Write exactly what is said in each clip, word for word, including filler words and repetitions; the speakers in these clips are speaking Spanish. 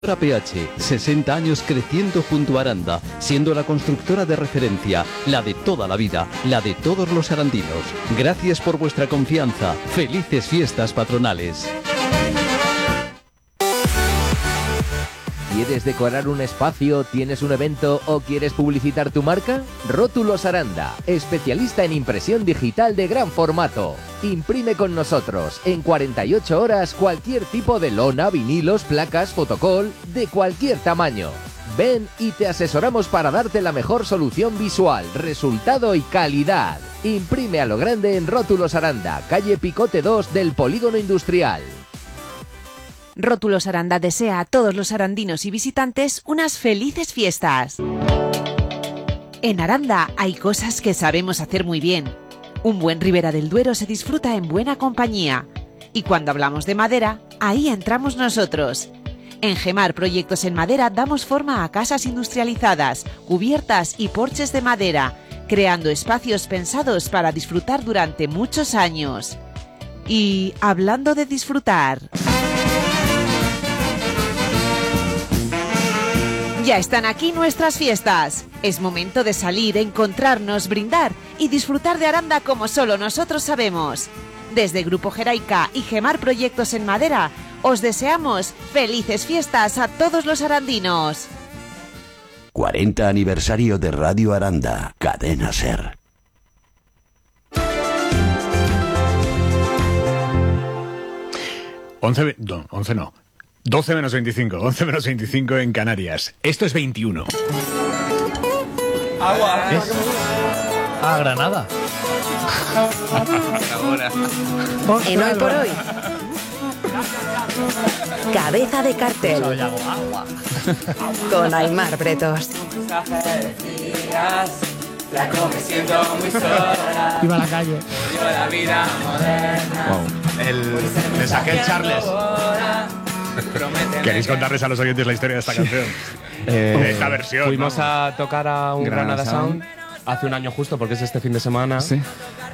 P H, sesenta años creciendo junto a Aranda, siendo la constructora de referencia, la de toda la vida, la de todos los arandinos. Gracias por vuestra confianza. Felices fiestas patronales. ¿Quieres decorar un espacio, tienes un evento o quieres publicitar tu marca? Rótulos Aranda, especialista en impresión digital de gran formato. Imprime con nosotros en cuarenta y ocho horas cualquier tipo de lona, vinilos, placas, fotocol, de cualquier tamaño. Ven y te asesoramos para darte la mejor solución visual, resultado y calidad. Imprime a lo grande en Rótulos Aranda, calle Picote dos del Polígono Industrial. Rótulos Aranda desea a todos los arandinos y visitantes unas felices fiestas. En Aranda hay cosas que sabemos hacer muy bien. Un buen Ribera del Duero se disfruta en buena compañía. Y cuando hablamos de madera, ahí entramos nosotros. En Gemar Proyectos en Madera damos forma a casas industrializadas, cubiertas y porches de madera, creando espacios pensados para disfrutar durante muchos años. Y hablando de disfrutar... Ya están aquí nuestras fiestas. Es momento de salir, encontrarnos, brindar y disfrutar de Aranda como solo nosotros sabemos. Desde Grupo Geraica y Gemar Proyectos en Madera, os deseamos felices fiestas a todos los arandinos. cuarenta aniversario de Radio Aranda, Cadena SER. once, no, once no. doce menos veinticinco, once menos veinticinco en Canarias. Esto es veintiuno. Agua. Es... Ah, Granada. En Hoy por Hoy. Cabeza de cartel. Con Aimar Bretos. Iba a la calle. Wow. El mensaje de Charles. ¿Queréis contarles a los oyentes la historia de esta canción? Eh, de esta versión. Fuimos ¿no? a tocar a un Granada Granada Sound hace un año justo, porque es este fin de semana. Sí.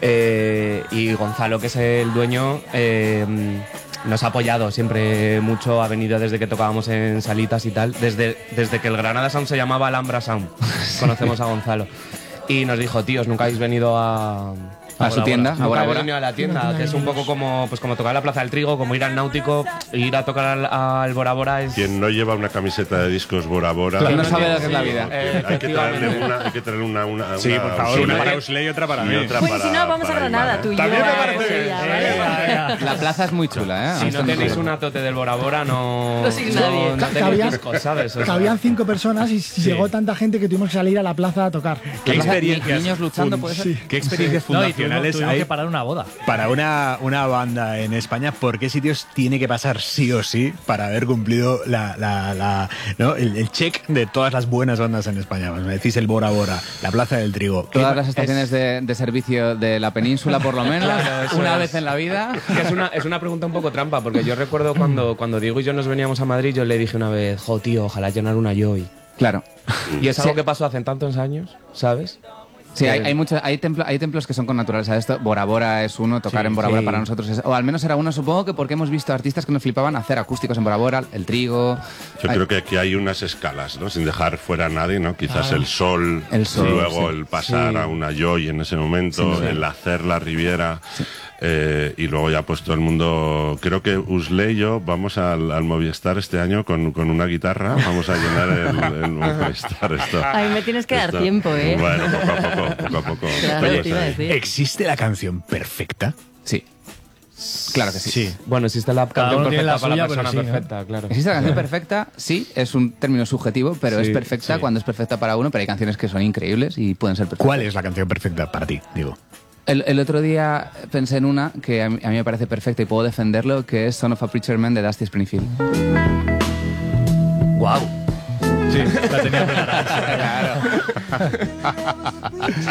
Eh, y Gonzalo, que es el dueño, eh, nos ha apoyado siempre mucho. Ha venido desde que tocábamos en salitas y tal. Desde, desde que el Granada Sound se llamaba Alhambra Sound. Conocemos a Gonzalo. Y nos dijo, tíos, nunca habéis venido a... A su tienda, Nunca ahora, habéis ahora. venido a la tienda, que es un poco como, pues como tocar en la Plaza del Trigo, como ir al Náutico, ir a tocar al, al Bora Bora es... Quien no lleva una camiseta de discos Bora Bora... Claro, no sabe lo que es la vida. Eh, hay, que traerle una, hay que traerle una... una Sí, una, por favor, sí, una ¿no? para Usley y otra para y mí. otra Pues para, si no, vamos a para Granada, Iván. tú y yo. También me eh, parece sí, bien. ya, Sí, vale, vale. venga, venga. La plaza es muy chula, ¿eh? Si Está no muy tenéis chula. una tote del Bora Bora, no... No sigue nadie. No, no tenéis Cabían- discos, ¿sabes? O sea, Cabían cinco personas y llegó tanta gente que tuvimos que salir a la plaza a tocar. ¿Qué La plaza- experiencias, Niños luchando, fun- puede ser. Sí. ¿Qué experiencias No, y fundacionales tuvimos, tuvimos hay que parar una boda. para una, una banda en España? ¿Por qué sitios tiene que pasar sí o sí para haber cumplido la, la, la, ¿no? el, el check de todas las buenas bandas en España? Pues me decís el Bora Bora, la Plaza del Trigo. Todas ¿Qué- las estaciones de, de servicio de la península, por lo menos, Claro, eso una es. vez en la vida. que es una, es una pregunta un poco trampa, porque yo recuerdo cuando, cuando Diego y yo nos veníamos a Madrid, yo le dije una vez, jo, tío, ojalá llenar una Joy. Claro. Y es algo Sí. que pasó hace tantos años, ¿sabes? Sí, hay, Eh, hay, muchos, hay, templo- hay templos que son con naturaleza de esto. Bora Bora es uno, tocar Sí, en Bora Bora sí. para nosotros es... O al menos era uno, supongo que porque hemos visto artistas que nos flipaban hacer acústicos en Bora Bora, el Trigo... Yo Ay, creo que aquí hay unas escalas, ¿no? Sin dejar fuera a nadie, ¿no? Quizás el sol, El sol, luego sí. el pasar Sí. a una Joy en ese momento, el hacer la Riviera, eh, y luego ya pues todo el mundo... Creo que Usley y yo vamos al, al Movistar este año con, con una guitarra, vamos a llenar el, el Movistar. Esto, Ay, me tienes que dar esto- tiempo, ¿eh? Bueno, poco a poco, poco a poco. Claro, Estamos te iba a ahí. decir. ¿Existe la canción perfecta? Sí. Claro que sí. Sí. Bueno, existe la Cada canción uno tiene perfecta la para la suya, persona pero sí, ¿no? perfecta, claro. ¿Existe la canción perfecta? Sí, es un término subjetivo, pero Sí, es perfecta sí. cuando es perfecta para uno, pero hay canciones que son increíbles y pueden ser perfectas. ¿Cuál es la canción perfecta para ti, digo? El, el otro día pensé en una que a mí, a mí me parece perfecta y puedo defenderlo, que es Son of a Preacher Man de Dusty Springfield. Guau. Sí, la tenía preparada. Claro.